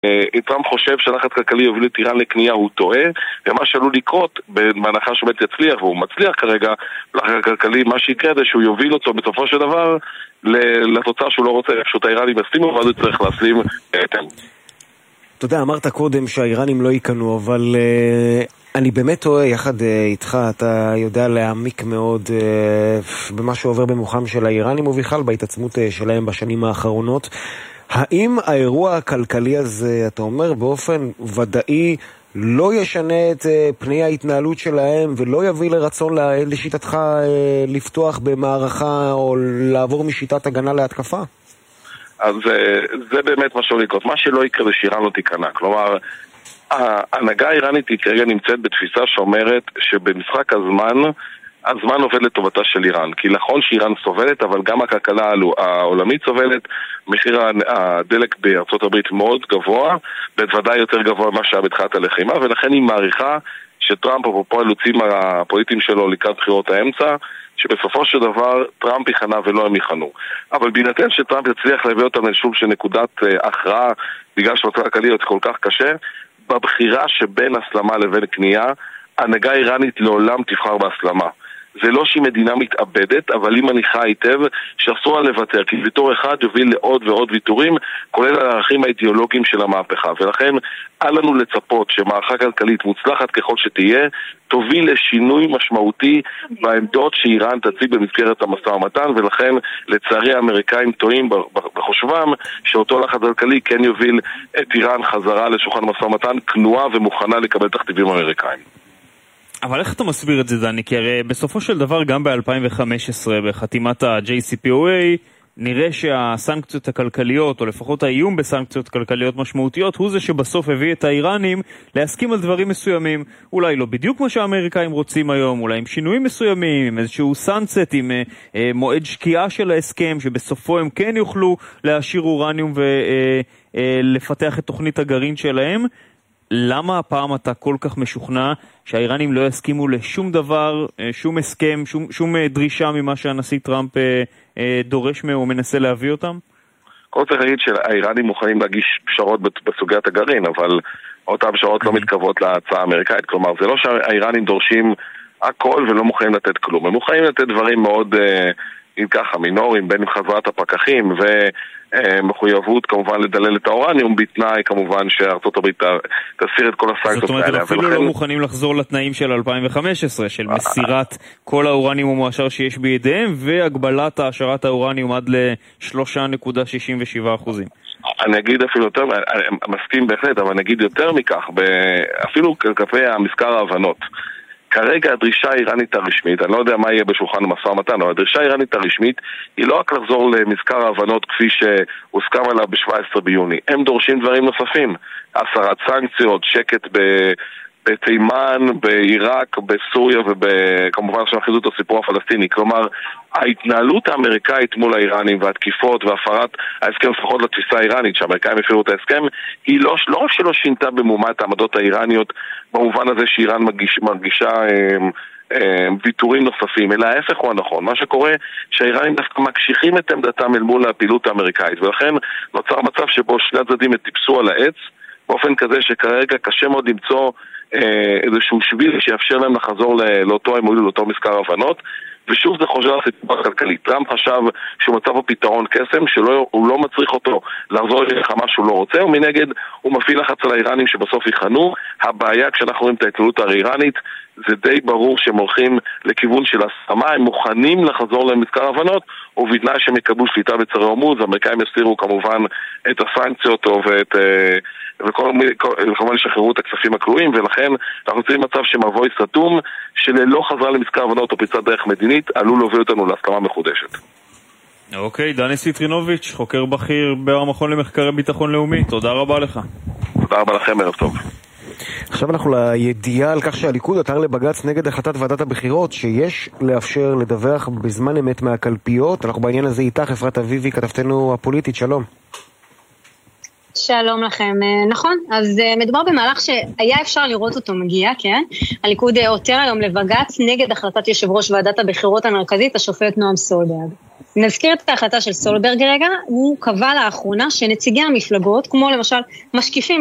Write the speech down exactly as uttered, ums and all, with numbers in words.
טראמפ חושב שהלחץ כלכלי יוביל את איראן לקנייה, הוא טועה, ומה שעלול לקרות בהנחה שהוא באמת יצליח, והוא מצליח כרגע, לחץ כלכלי, מה שיקרה זה שהוא יוביל אותו בסופו של דבר לתוצאה שהוא לא רוצה, פשוט האיראנים יסלימו, ואז הוא צריך להסלים אתם. אתה יודע, אמרת קודם שהאיראנים לא ייכנו, אבל uh, אני באמת טועה יחד uh, איתך, אתה יודע להעמיק מאוד uh, במה שעובר במוחם של האיראנים, ובכלל בהתעצמות uh, שלהם בשנים האחרונות. האם האירוע הכלכלי הזה, אתה אומר, באופן ודאי לא ישנה את uh, פני ההתנהלות שלהם, ולא יביא לרצון לשיטתך uh, לפתוח במערכה, או לעבור משיטת הגנה להתקפה? אז זה באמת מה שלא לקרות. מה שלא יקרה זה שאיראן לא תיכנע. כלומר, ההנהגה האיראנית היא כרגע נמצאת בתפיסה שאומרת שבמשחק הזמן, הזמן עובד לטובתה של איראן. כי נכון שאיראן סובלת, אבל גם הכלכלה העולמית סובלת, מחיר הדלק בארצות הברית מאוד גבוה, בוודאי יותר גבוה ממה שהיה בתחילת הלחימה, ולכן היא מעריכה שטראמפ אפרופו האילוצים הפוליטיים שלו לקראת בחירות האמצע, שבסופו של דבר טראמפ יכנע ולא הם יכנו. אבל בהינתן שטראמפ יצליח להביא אותם לשום של נקודת הכרעה, בגלל שמצב הכלכלי כל כך קשה, בבחירה שבין הסלמה לבין קנייה, ההנהגה האיראנית לעולם תבחר בהסלמה. זה לא שהיא מדינה מתאבדת, אבל היא מניחה היטב שאסור לה לוותר, כי ויתור אחד יוביל לעוד ועוד ויתורים, כולל הערכים האידיאולוגיים של המהפכה. ולכן, אל לנו לצפות שמערכה כלכלית מוצלחת ככל שתהיה, תוביל לשינוי משמעותי בעמדות שאיראן תציג במסגרת המשא ומתן, ולכן לצערי האמריקאים טועים בחושבם שאותו לחץ כלכלי כן יוביל את איראן חזרה לשולחן משא ומתן כנועה ומוכנה לקבל תכתיבים אמריקאים. אבל איך אתה מסביר את זה, דני? כי הרי בסופו של דבר גם ב-אלפיים וחמש עשרה בחתימת ה-ג'יי סי פי או איי נראה שהסנקציות הכלכליות, או לפחות האיום בסנקציות כלכליות משמעותיות, הוא זה שבסוף הביא את האיראנים להסכים על דברים מסוימים. אולי לא בדיוק כמו שהאמריקאים רוצים היום, אולי עם שינויים מסוימים, עם איזשהו סאנסט, עם אה, אה, מועד שקיעה של ההסכם, שבסופו הם כן יוכלו להשאיר אורניום ולפתח אה, אה, את תוכנית הגרעין שלהם. למה הפעם אתה כל כך משוכנע שהאיראנים לא יסכימו לשום דבר, שום הסכם, שום, שום דרישה ממה שהנשיא טראמפ דורש או מנסה להביא אותם? כל צריך להגיד שהאיראנים מוכנים להגיש פשרות בסוגיית הגרעין, אבל אותם פשרות לא מתקרבות להצעה האמריקאית. כלומר, זה לא שהאיראנים דורשים הכל ולא מוכנים לתת כלום. הם מוכנים לתת דברים מאוד, אם ככה, מינוריים, בין חזרת הפקחים ו... מחויבות כמובן לדלל את האורניום, בתנאי כמובן שארצות הברית תסיר את כל הסנקציות. זאת אומרת, הם אפילו לא מוכנים לחזור לתנאים של אלפיים וחמש עשרה, של מסירת כל האורניום המועשר שיש בידיהם, והגבלת העשרת האורניום עד ל-שלוש נקודה שישים ושבע אחוזים. אני אגיד אפילו יותר, אני מסכים בהחלט, אבל אני אגיד יותר מכך, אפילו כלפי המזכר ההבנות. כרגע הדרישה האיראנית הרשמית, אני לא יודע מה יהיה בשולחן המשא ומתן, אבל הדרישה האיראנית הרשמית היא לא רק לחזור למזכר ההבנות כפי שהוסכם עליו ב-שבעה עשר ביוני. הם דורשים דברים נוספים, הסרת סנקציות, שקט ב- בתימן, בעיראק, בסוריה וכמובן שמחיזו את הסיפור הפלסטיני. כלומר, ההתנהלות האמריקאית מול האיראנים והתקיפות והפרת ההסכם לפחות לתפיסה האיראנית, שהאמריקאים הפרו את ההסכם, היא לא, לא רק שלא שינתה במומת העמדות האיראניות במובן הזה שאיראן מרגיש, מרגישה אה, אה, ויתורים נוספים, אלא ההפך הוא הנכון. מה שקורה שהאיראנים דווקא מקשיחים את עמדתם אל מול הפעילות האמריקאית, ולכן נוצר מצב שבו שני הצדדים טיפסו על העץ באופן כזה שכרגע קשה מאוד למצוא איזשהו שביל שיאפשר להם לחזור לאותו אמון, לאותו מזכר הבנות. ושוב זה חוזר לסיפור הכלכלי. טראמפ חשב שהוא מצא פה פתרון קסם, שהוא לא מצריך אותו לחזור למלחמה שהוא לא רוצה, ומנגד הוא מפעיל לחץ על האיראנים שבסוף יכנו. הבעיה כשאנחנו רואים את ההתנהלות האיראנית, זה די ברור שהם הולכים לכיוון של הסכמה, הם מוכנים לחזור למזכר הבנות, ובתנאי שהם יקבלו שליטה בצרי הורמוז, האמריקאים יסירו כמובן את הסנקציות ואת... וכמובן ישחררו את הכספים הכלואים, ולכן אנחנו נמצאים במצב שמבוי סתום שללא חזרה למזכר הבנות או פריצת דרך מדינית עלול להוביל אותנו להסכמה מחודשת. אוקיי, דני סיטרינוביץ', חוקר בכיר במכון למחקרי ביטחון לאומי, תודה רבה לך. תודה רבה לכם, ערב טוב. עכשיו אנחנו לידיעה על כך שהליכוד עתר לבג"ץ נגד החלטת ועדת הבחירות שיש לאפשר לדווח בזמן אמת מהקלפיות. אנחנו בעניין הזה איתך, אפרת אביבי, כתבתנו הפוליטית, שלום. שלום לכם. נכון, אז מדובר במהלך שהיה אפשר לראות אותו מגיע, כן? הליכוד עותר היום לבג"ץ נגד החלטת יושב ראש ועדת הבחירות המרכזית, השופט נועם סולברג. נזכיר את ההחלטה של סולברג רגע, הוא קבע לאחרונה שנציגי המפלגות, כמו למשל משקיפים